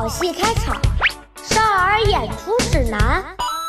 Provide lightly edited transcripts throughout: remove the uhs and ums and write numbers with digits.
好戏开场，少儿演出指南。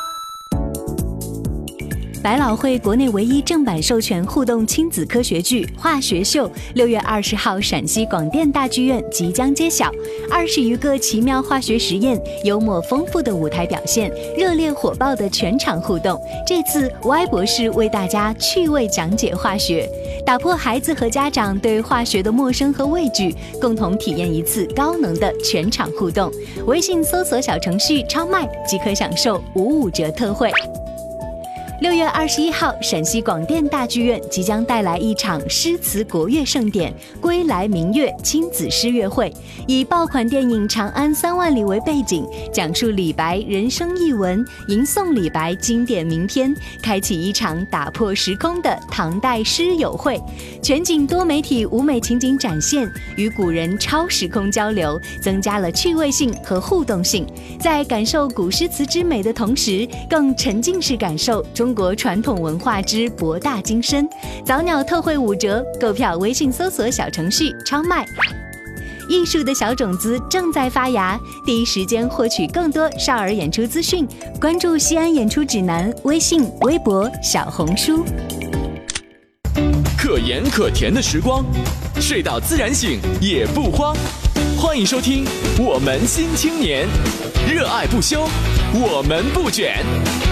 百老汇国内唯一正版授权互动亲子科学剧《化学秀》6月20号陕西广电大剧院即将揭晓，20余个奇妙化学实验，幽默丰富的舞台表现，热烈火爆的全场互动。这次 Y 博士为大家趣味讲解化学，打破孩子和家长对化学的陌生和畏惧，共同体验一次高能的全场互动。微信搜索小程序超麦即可享受55折特惠。6月21号，陕西广电大剧院即将带来一场诗词国乐盛典——归来明月亲子诗乐会，以爆款电影《长安3万里》为背景，讲述李白人生译文，吟诵李白经典名篇，开启一场打破时空的唐代诗友会。全景多媒体舞美情景展现，与古人超时空交流，增加了趣味性和互动性。在感受古诗词之美的同时，更沉浸式感受中国传统文化之博大精深。早鸟特惠5折，购票微信搜索小程序超麦。艺术的小种子正在发芽，第一时间获取更多少儿演出资讯，关注西安演出指南微信、微博、小红书。 可盐可甜的时光，睡到自然醒也不慌。欢迎收听我们新青年，热爱不休，我们不卷。